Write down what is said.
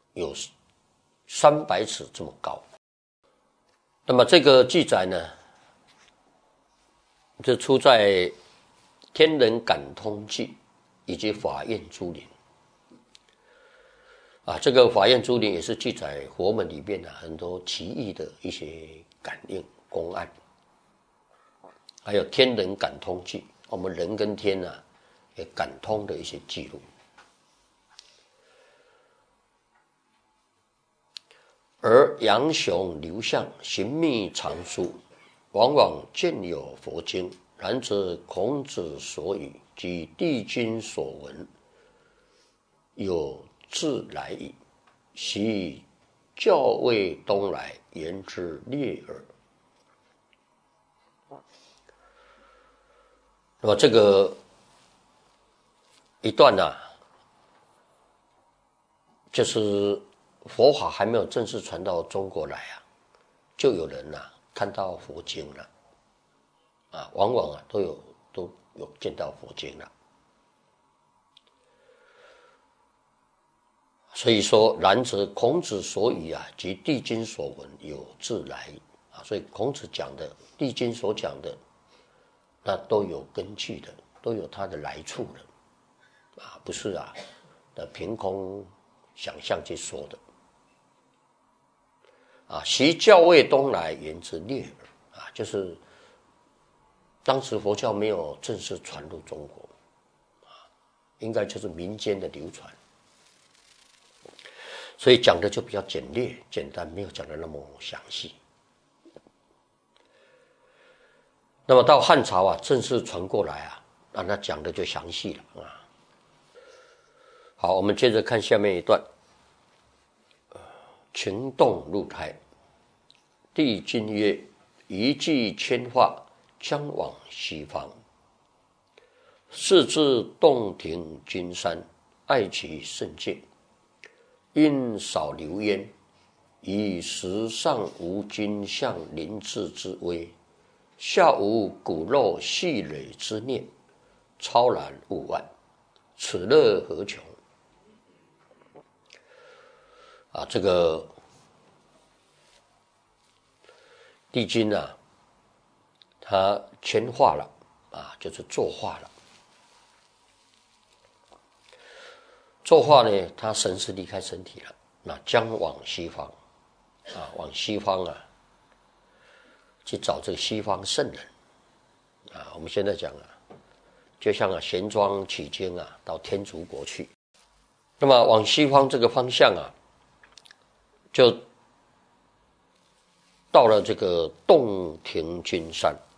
有300尺这么高。那么这个记载呢，就出在《天人感通记》以及《法苑珠林》这个《法苑珠林》也是记载佛门里面很多奇异的一些感应公案，还有《天人感通记》，我们人跟天也感通的一些记录。而杨雄刘向行密藏书，往往见有佛经，然则孔子所语及帝君所闻，有自来矣。昔教卫东来，言之列耳。那么这个一段就是佛法还没有正式传到中国来就有人看到佛经了往往都有见到佛经了。所以说，然则孔子所语及帝君所闻，有自来矣所以孔子讲的，帝君所讲的，那都有根据的，都有它的来处的不是凭空想象去说的昔教卫东来，言之列耳就是当时佛教没有正式传入中国应该就是民间的流传，所以讲的就比较简略简单，没有讲的那么详细。那么到汉朝正式传过来那讲的就详细了好，我们接着看下面一段。情动入胎，帝君曰：一骑千化，将往西方。是至洞庭君山，爱其甚敬，因少流焉，以时上无君相临至之威，下无骨肉细蕊之念，超然物外，此乐何穷？这个帝君他全化了就是作化了。作化呢，他神是离开身体了，那将往西方往西方去找这个西方圣人我们现在讲就像玄奘取经到天竺国去，那么往西方这个方向就到了这个洞庭君山